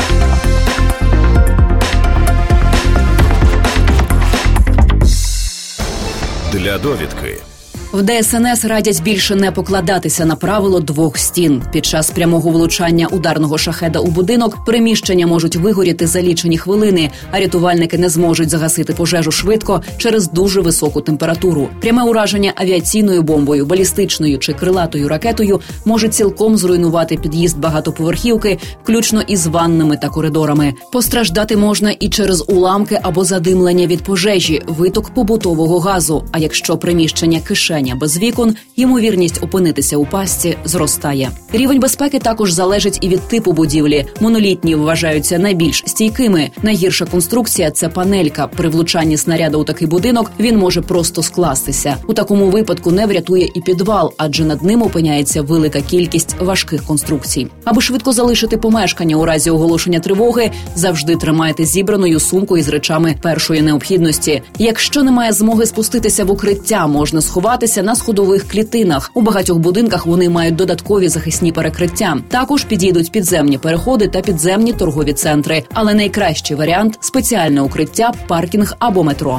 Для довідки. В Де Ес Ен Ес радять більше не покладатися на правило двох стін. Під час прямого влучання ударного шахеда у будинок приміщення можуть вигоріти за лічені хвилини, а рятувальники не зможуть загасити пожежу швидко через дуже високу температуру. Пряме ураження авіаційною бомбою, балістичною чи крилатою ракетою може цілком зруйнувати під'їзд багатоповерхівки, включно із ваннами та коридорами. Постраждати можна і через уламки або задимлення від пожежі, виток побутового газу. А якщо приміщення кишень без вікон, ймовірність опинитися у пастці зростає. Рівень безпеки також залежить і від типу будівлі. Монолітні вважаються найбільш стійкими. Найгірша конструкція – це панелька. При влучанні снаряду у такий будинок він може просто скластися. У такому випадку не врятує і підвал, адже над ним опиняється велика кількість важких конструкцій. Аби швидко залишити помешкання у разі оголошення тривоги, завжди тримайте зібраною сумку із речами першої необхідності. Якщо немає змоги спуститися в укриття, можна сховатися на сходових клітинах. У багатьох будинках вони мають додаткові захисні перекриття. Також підійдуть підземні переходи та підземні торгові центри. Але найкращий варіант – спеціальне укриття, паркінг або метро.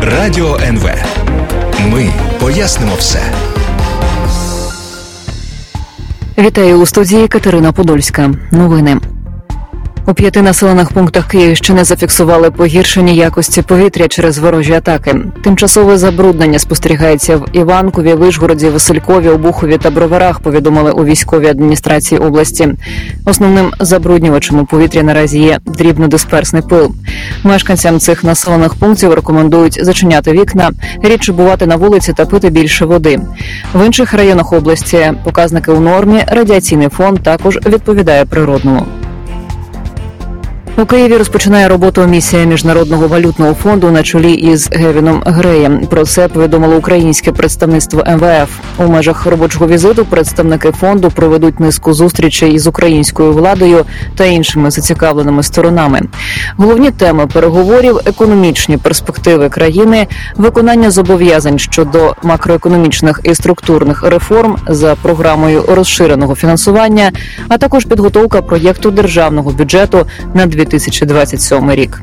Радіо ен ве. Ми пояснимо все. Вітаю у студії Катерина Подольська. Новини. У п'яти населених пунктах Київщини зафіксували погіршення якості повітря через ворожі атаки. Тимчасове забруднення спостерігається в Іванкові, Вишгороді, Василькові, Обухові та Броварах, повідомили у військовій адміністрації області. Основним забруднювачем у повітрі наразі є дрібнодисперсний пил. Мешканцям цих населених пунктів рекомендують зачиняти вікна, рідше бувати на вулиці та пити більше води. В інших районах області показники у нормі, радіаційний фон також відповідає природному. У Києві розпочинає роботу місія Міжнародного валютного фонду на чолі із Гевіном Греєм. Про це повідомило українське представництво ем ве еф. У межах робочого візиту представники фонду проведуть низку зустрічей із українською владою та іншими зацікавленими сторонами. Головні теми переговорів – економічні перспективи країни, виконання зобов'язань щодо макроекономічних і структурних реформ за програмою розширеного фінансування, а також підготовка проєкту державного бюджету на дві тисячі двадцять сьомий рік.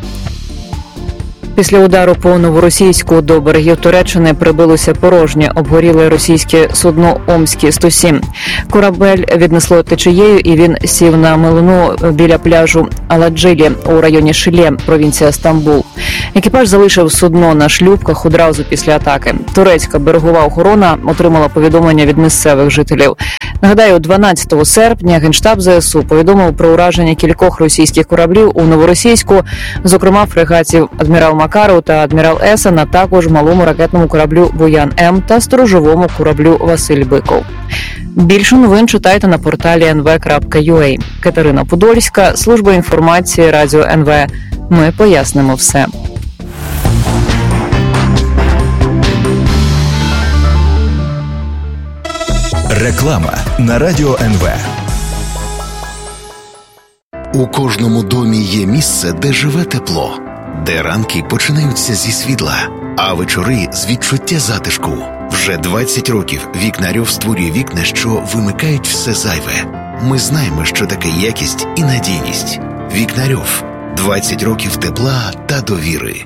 Після удару по Новоросійську до берегів Туреччини прибилося порожнє обгоріле російське судно Омське сто сім. Корабель віднесло течією і він сів на милину біля пляжу Аладжилі у районі Шиле, провінція Стамбул. Екіпаж залишив судно на шлюпках одразу після атаки. Турецька берегова охорона отримала повідомлення від місцевих жителів. Нагадаю, дванадцятого серпня Генштаб зе ес у повідомив про ураження кількох російських кораблів у Новоросійську, зокрема фрегатів «Адмірал Макаров» та «Адмірал Есан», а також малому ракетному кораблю «Буян-М» та сторожовому кораблю «Василь Биков». Більше новин читайте на порталі ен ве крапка ю а. Катерина Подольська, служба інформації Радіо ен ве. Ми пояснимо все. Реклама на Радіо ен ве. У кожному домі є місце, де живе тепло, де ранки починаються зі світла, а вечори з відчуття затишку. Вже двадцять років Вікнарьов створює вікна, що вимикають все зайве. Ми знаємо, що таке якість і надійність. Вікнарьов. двадцять років тепла та довіри.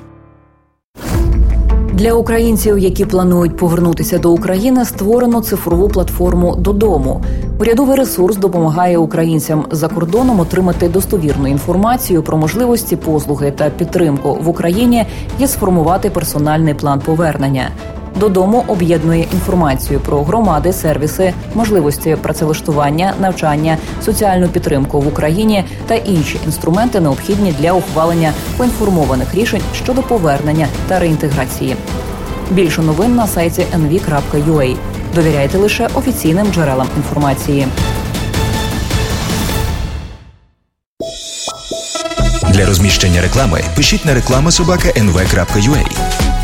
Для українців, які планують повернутися до України, створено цифрову платформу «Додому». Урядовий ресурс допомагає українцям за кордоном отримати достовірну інформацію про можливості, послуги та підтримку в Україні і сформувати персональний план повернення. «Додому» об'єднує інформацію про громади, сервіси, можливості працевлаштування, навчання, соціальну підтримку в Україні та інші інструменти, необхідні для ухвалення поінформованих рішень щодо повернення та реінтеграції. Більше новин на сайті ен ві крапка ю а. Довіряйте лише офіційним джерелам інформації. Для розміщення реклами пишіть на реклама собака ен ве крапка ю а.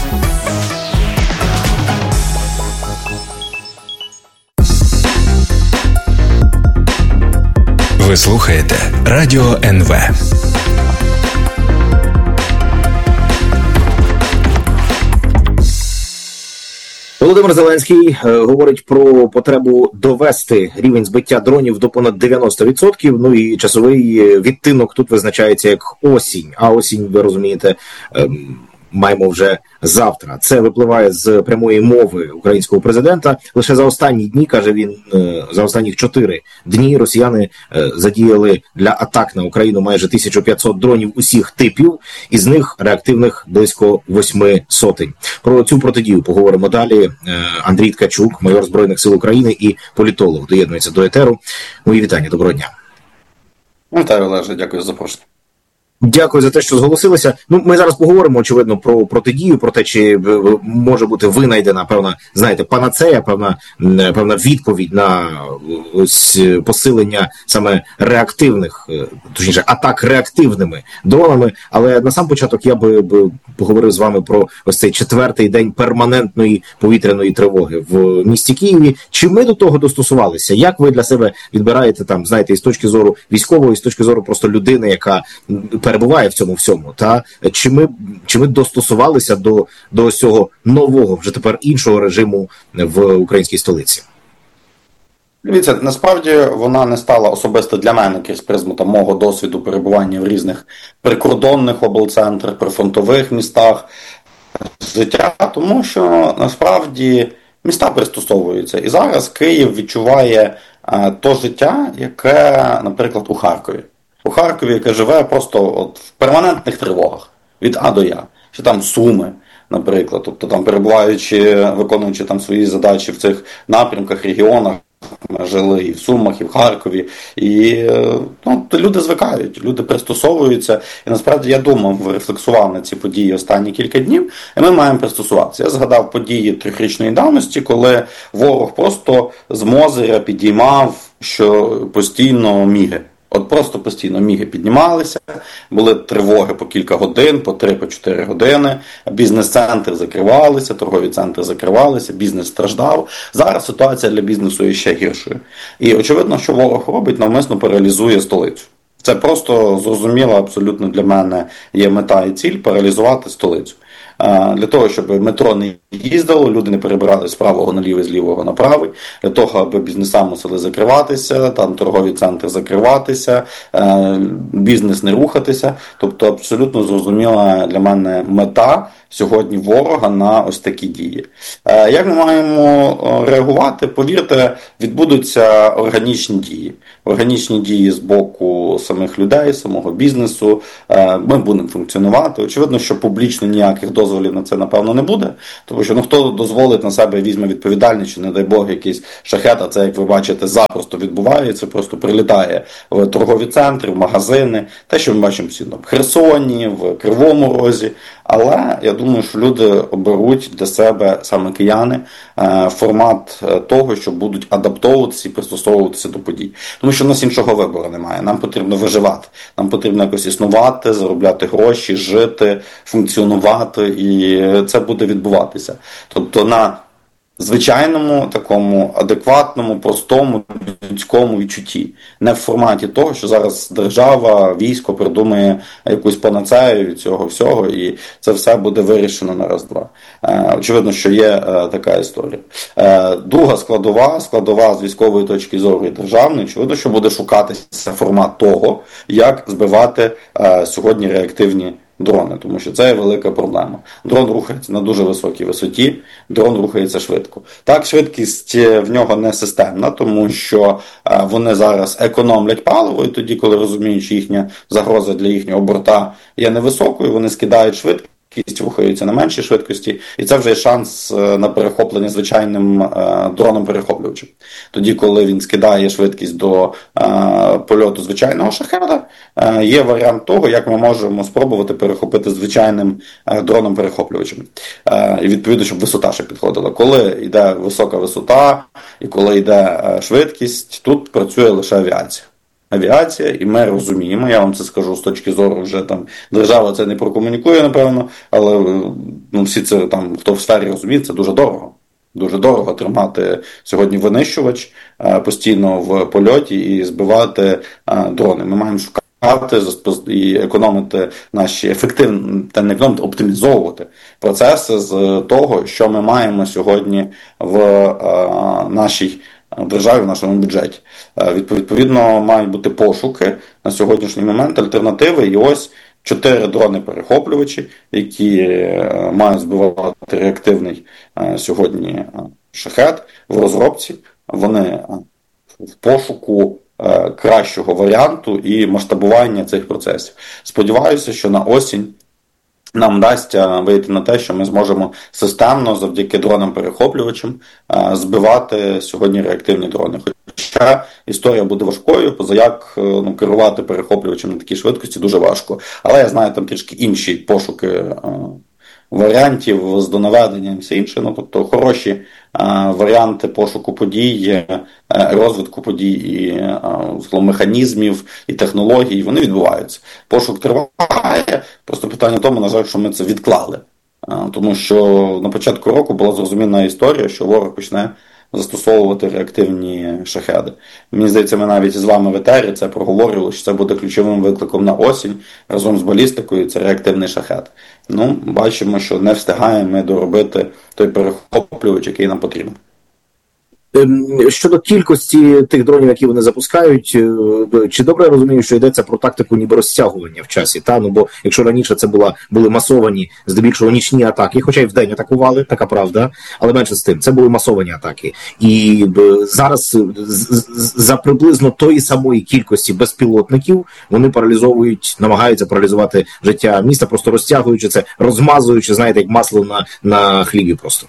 Ви слухаєте Радіо ен ве. Володимир Зеленський е, говорить про потребу довести рівень збиття дронів до понад дев'яносто відсотків. Ну і часовий відтинок тут визначається як осінь. А осінь, ви розумієте, е, маємо вже завтра. Це випливає з прямої мови українського президента. Лише за останні дні, каже він, за останніх чотири дні росіяни задіяли для атак на Україну майже тисячу п'ятсот дронів усіх типів, із них реактивних близько восьми сотень. Про цю протидію поговоримо далі. Андрій Ткачук, майор Збройних сил України і політолог, доєднується до етеру. Мої вітання, доброго дня. Вітаю, Олеже, дякую за запрошення. Дякую за те, що зголосилися. Ну, ми зараз поговоримо, очевидно, про протидію, про те, чи може бути винайдена певна, знаєте, панацея, певна, певна відповідь на ось посилення саме реактивних, точніше, атак реактивними дронами. Але на сам початок я би, би поговорив з вами про ось цей четвертий день перманентної повітряної тривоги в місті Києві. Чи ми до того достосувалися? Як ви для себе відбираєте там, знаєте, із точки зору військової, з точки зору просто людини, яка перебуває в цьому всьому, та чи ми чи ми достосувалися до до цього нового, вже тепер іншого режиму в українській столиці? Дивіться, насправді вона не стала особисто для мене крізь призму там мого досвіду перебування в різних прикордонних облцентрах, прифронтових містах. життя, тому що насправді міста пристосовуються. І зараз Київ відчуває а, то життя, яке, наприклад, у Харкові. У Харкові, яке живе просто от в перманентних тривогах від А до Я. Чи там Суми, наприклад. Тобто там перебуваючи, виконуючи там свої задачі в цих напрямках, регіонах, ми жили і в Сумах, і в Харкові. І ну, люди звикають, люди пристосовуються. І насправді я думав, рефлексував на ці події останні кілька днів, і ми маємо пристосуватися. Я згадав події трьохрічної давності, коли ворог просто з Мозиря підіймав, що постійно міги. От просто постійно міги піднімалися, були тривоги по кілька годин, по три, по чотири години, бізнес-центри закривалися, торгові центри закривалися, бізнес страждав. Зараз ситуація для бізнесу є ще гіршою. І очевидно, що ворог робить, навмисно паралізує столицю. Це просто зрозуміло абсолютно для мене є мета і ціль – паралізувати столицю. Для того, щоб метро не їздило, люди не перебирали з правого на лівий, з лівого на правий, для того, аби бізнеса мусили закриватися, там торгові центри закриватися, бізнес не рухатися. Тобто абсолютно зрозуміла для мене мета сьогодні ворога на ось такі дії. Як ми маємо реагувати? Повірте, відбудуться органічні дії. Органічні дії з боку самих людей, самого бізнесу. Ми будемо функціонувати. Очевидно, що публічно ніяких дозволів на це, напевно, не буде. Тому що ну, хто дозволить на себе, візьме відповідальність, чи, не дай Бог, якийсь шахет, а це, як ви бачите, запросто відбувається, просто прилітає в торгові центри, в магазини. Те, що ми бачимо постійно в Херсоні, в Кривому Розі. Але я думаю, що люди оберуть для себе, саме кияни, формат того, що будуть адаптовуватися і пристосовуватися до подій. Тому що в нас іншого вибору немає. Нам потрібно виживати, нам потрібно якось існувати, заробляти гроші, жити, функціонувати, і це буде відбуватися. Тобто на звичайному, такому адекватному, простому, людському відчутті. Не в форматі того, що зараз держава, військо придумає якусь панацею від цього всього, і це все буде вирішено на раз-два. Е, очевидно, що є е, така історія. Е, друга складова, складова з військової точки зору і державної, очевидно, що буде шукатися формат того, як збивати е, сьогодні реактивні дрони, тому що це є велика проблема. Дрон рухається на дуже високій висоті, дрон рухається швидко. Так, швидкість в нього не системна, тому що вони зараз економлять паливо, і тоді, коли розуміють, що їхня загроза для їхнього борта є невисокою, вони скидають швидкість, рухаються на меншій швидкості, і це вже є шанс на перехоплення звичайним дроном-перехоплювачем. Тоді, коли він скидає швидкість до польоту звичайного шахеда, є варіант того, як ми можемо спробувати перехопити звичайним дроном-перехоплювачем. І відповідно, щоб висота ще підходила. Коли йде висока висота і коли йде швидкість, тут працює лише авіація. Авіація, і ми розуміємо, я вам це скажу з точки зору, вже там держава це не прокомунікує, напевно, але ну, всі це там, хто в сфері розуміє, це дуже дорого. Дуже дорого тримати сьогодні винищувач а, постійно в польоті і збивати а, дрони. Ми маємо шукати і економити наші ефективні, та не економити, оптимізовувати процеси з того, що ми маємо сьогодні в а, нашій в державі, в нашому бюджеті. Відповідно, мають бути пошуки на сьогоднішній момент, альтернативи, і ось чотири дрони-перехоплювачі, які мають збивати реактивний сьогодні шахет в розробці. Вони в пошуку кращого варіанту і масштабування цих процесів. Сподіваюся, що на осінь нам вдасться вийти на те, що ми зможемо системно, завдяки дронам-перехоплювачам, збивати сьогодні реактивні дрони. Хоча історія буде важкою, позаяк ну, керувати перехоплювачем на такій швидкості дуже важко. Але я знаю там трішки інші пошуки варіантів з донаведенням і все інше. Ну, тобто хороші а, варіанти пошуку подій, а, розвитку подій, і а, механізмів і технологій, вони відбуваються. Пошук триває, просто питання в тому, на жаль, що ми це відклали. А, тому що на початку року була зрозуміла історія, що ворог почне застосовувати реактивні шахеди. Мені здається, ми навіть з вами в етері це проговорювали, що це буде ключовим викликом на осінь разом з балістикою, це реактивний шахед. Ну, бачимо, що не встигаємо ми доробити той перехоплювач, який нам потрібен. Щодо кількості тих дронів, які вони запускають, чи добре я розумію, що йдеться про тактику ніби розтягування в часі? Та? Ну, бо якщо раніше це була, були масовані, здебільшого нічні атаки, хоча й вдень атакували, така правда, але менше з тим, це були масовані атаки. І зараз за приблизно тої самої кількості безпілотників вони паралізовують, намагаються паралізувати життя міста, просто розтягуючи це, розмазуючи, знаєте, як масло на, на хлібі просто.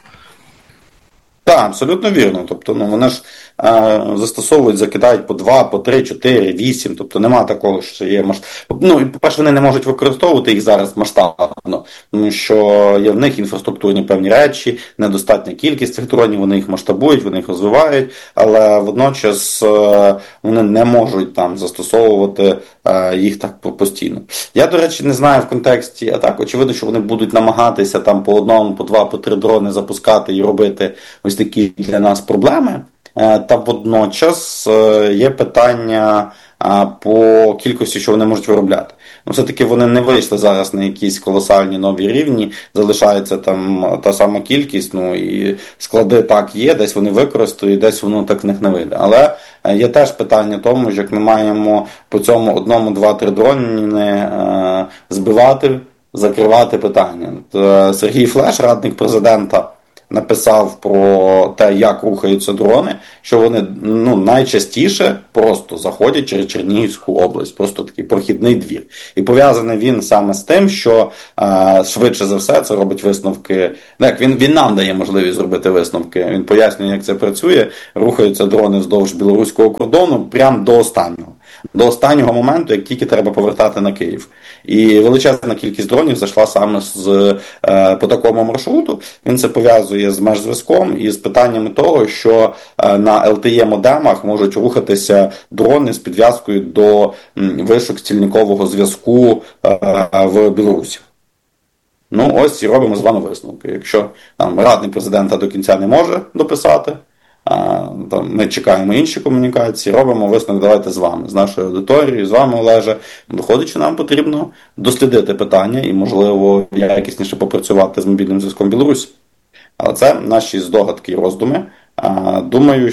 Так, абсолютно вірно. Тобто, ну, вони ж е, застосовують, закидають по два, по три, чотири, вісім. Тобто нема такого, що є масштаб. Ну, по-перше, вони не можуть використовувати їх зараз масштабно, тому що є в них інфраструктурні певні речі, недостатня кількість цих дронів, вони їх масштабують, вони їх розвивають, але водночас е, вони не можуть там застосовувати е, їх так постійно. Я, до речі, не знаю в контексті атак. Очевидно, що вони будуть намагатися там по одному, по два, по три дрони запускати і робити ось такі для нас проблеми. Та водночас є питання по кількості, що вони можуть виробляти. Ну, все-таки вони не вийшли зараз на якісь колосальні нові рівні, залишається там та сама кількість, ну і склади так є, десь вони використають, десь воно так в них не вийде. Але є теж питання тому, що як ми маємо по цьому одному, два, три дрони збивати, закривати питання. Сергій Флеш, радник президента, написав про те, як рухаються дрони, що вони ну, найчастіше просто заходять через Чернігівську область, просто такий прохідний двір. І пов'язаний він саме з тим, що е, швидше за все це робить висновки. Так, він, він нам дає можливість зробити висновки, він пояснює, як це працює, рухаються дрони вздовж білоруського кордону прямо до останнього. До останнього моменту, як тільки треба повертати на Київ. І величезна кількість дронів зайшла саме з, е, по такому маршруту. Він це пов'язує з межзв'язком і з питаннями того, що е, на ел те е-модемах можуть рухатися дрони з підв'язкою до м, вишок стільникового зв'язку е, в Білорусі. Ну ось і робимо з вами висновки. Якщо там радник президента до кінця не може дописати, там, ми чекаємо інші комунікації, робимо висновок, давайте з вами, з нашою аудиторією, з вами, Олеже. Виходить, що нам потрібно дослідити питання і, можливо, якісніше попрацювати з мобільним зв'язком Білорусі. Але це наші здогадки і роздуми. Думаю,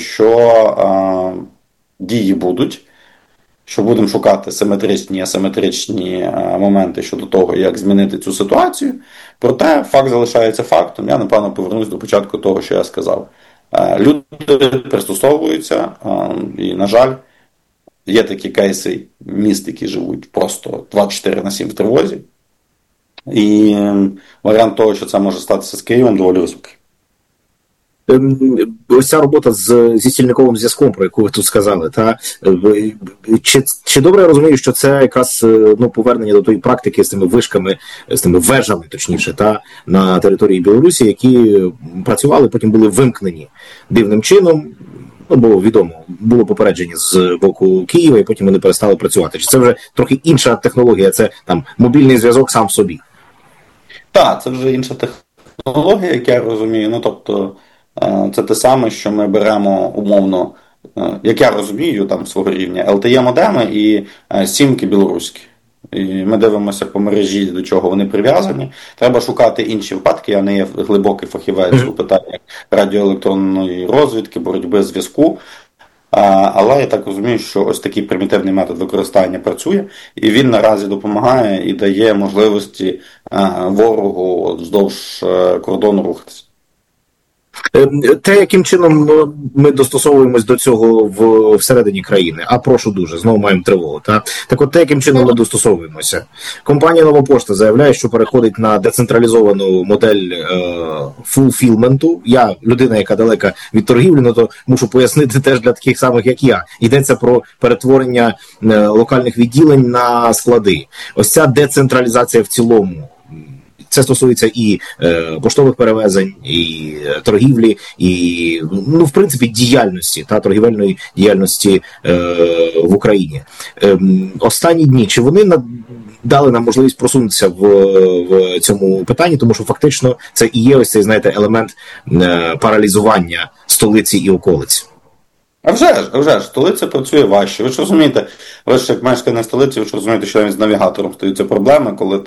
що дії будуть, що будемо шукати симетричні і асиметричні моменти щодо того, як змінити цю ситуацію. Проте факт залишається фактом. Я, напевно, повернусь до початку того, що я сказав. Люди пристосовуються, і, на жаль, є такі кейси міст, які живуть просто двадцять чотири на сім в тривозі. І варіант того, що це може статися з Києвом, доволі високий. Ось ця робота з, зі стільниковим зв'язком, про яку ви тут сказали, та чи, чи добре я розумію, що це якраз ну, повернення до тої практики з тими вишками, з тими вежами, точніше, та на території Білорусі, які працювали, потім були вимкнені дивним чином, ну, бо відомо, було попередження з боку Києва, і потім вони перестали працювати. Чи це вже трохи інша технологія, це там мобільний зв'язок сам в собі? Так, це вже інша технологія, як я розумію, ну, тобто це те саме, що ми беремо умовно, як я розумію, там свого рівня, ел те е-модеми і сімки білоруські. І ми дивимося по мережі, до чого вони прив'язані. Треба шукати інші випадки. Я не є глибокий фахівець у питаннях радіоелектронної розвідки, боротьби, зв'язку. Але я так розумію, що ось такий примітивний метод використання працює, і він наразі допомагає і дає можливості ворогу вздовж кордону рухатися. Те, яким чином ми достосовуємось до цього в, всередині країни, а прошу дуже, знову маємо тривогу. Та? Так от те, яким чином ми достосовуємося. Компанія Нова Пошта заявляє, що переходить на децентралізовану модель е, фулфілменту. Я, людина, яка далека від торгівлі, ну, то мушу пояснити теж для таких самих, як я. Йдеться про перетворення е, локальних відділень на склади. Ось ця децентралізація в цілому. Це стосується і е, поштових перевезень, і е, торгівлі, і, ну, в принципі, діяльності, та торгівельної діяльності е, в Україні. Е, останні дні, чи вони на, дали нам можливість просунутися в, в цьому питанні, тому що фактично це і є ось цей, знаєте, елемент е, паралізування столиці і околиць? А вже ж, а вже ж, столиця працює важче. Ви ж розумієте, ви ж як мешканець столиці, ви ж розумієте, що навіть з навігатором стаються проблеми, коли ти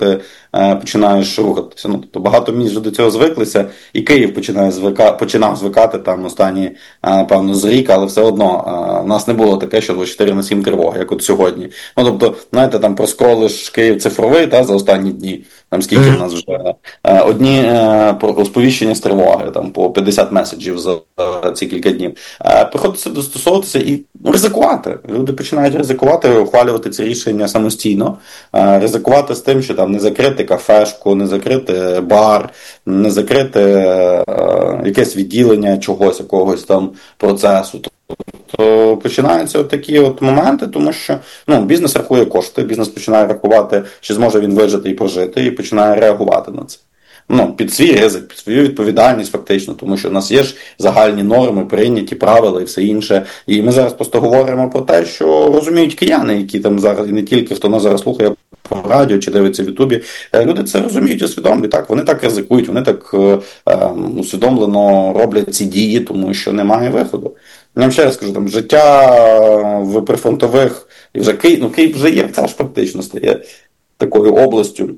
починаєш рухатися. Ну, тобто багато міст вже до цього звиклися, і Київ починає звика, починав звикати там останні, певно, з рік, але все одно в нас не було таке, що двадцять чотири на сім тривога, як от сьогодні. Ну, тобто, знаєте, там проскролиш Київ цифровий, та, за останні дні, там скільки mm-hmm. в нас вже одні про сповіщення з тривоги, там по п'ятдесят меседжів за ці кілька днів. Приходиться достосовуватися і ризикувати. Люди починають ризикувати, ухвалювати ці рішення самостійно, ризикувати з тим, що там не закрити кафешку, не закрити бар, не закрити якесь відділення чогось, якогось там процесу. То починаються от такі от моменти, тому що ну, бізнес рахує кошти, бізнес починає рахувати, чи зможе він вижити і прожити, і починає реагувати на це. Ну, під свій ризик, під свою відповідальність фактично, тому що в нас є ж загальні норми, прийняті правила і все інше. І ми зараз просто говоримо про те, що розуміють кияни, які там зараз, і не тільки хто нас зараз слухає по радіо чи дивиться в Ютубі, люди це розуміють, усвідомлюють, так, вони так ризикують, вони так е, е, усвідомлено роблять ці дії, тому що немає виходу. Я вам ще раз скажу, там життя в прифронтових, і вже Київ, ну Київ вже є, це ж фактично стає такою областю,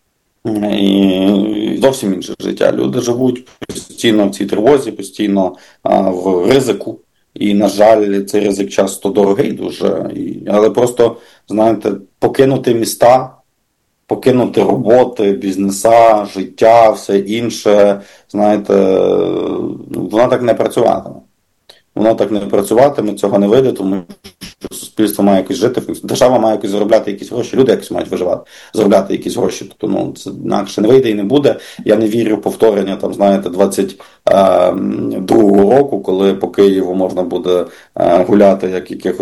і зовсім інше життя. Люди живуть постійно в цій тривозі, постійно а, в ризику. І, на жаль, цей ризик часто дорогий дуже. І, але просто, знаєте, покинути міста, покинути роботи, бізнеса, життя, все інше, знаєте, воно так не працюватиме. Воно так не працюватиме, цього не вийде, тому що суспільство має якось жити, держава має якось заробляти якісь гроші, люди якось мають виживати, заробляти якісь гроші. Тобто, ну, це інакше не вийде і не буде. Я не вірю в повторення, там, знаєте, двадцять другого року, коли по Києву можна буде гуляти як якихось